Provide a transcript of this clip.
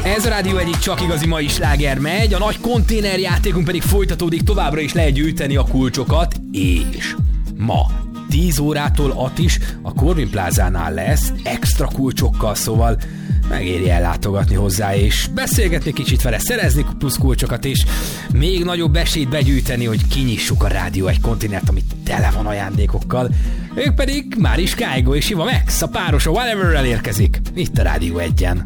Ez a Rádió egyik csak igazi mai sláger megy, a nagy konténerjátékunk pedig folytatódik, továbbra is lehet gyűjteni a kulcsokat, és ma 10 órától Attis a Corvin Plázánál lesz extra kulcsokkal, szóval megéri ellátogatni hozzá, és beszélgetni kicsit vele, szerezni plusz kulcsokat, és még nagyobb esélyt begyűjteni, hogy kinyissuk a Rádió egy konténert, ami tele van ajándékokkal. Ők pedig Máris Kájgó és Iva Max, a páros a Whatever-rel érkezik, itt a Rádió 1-en.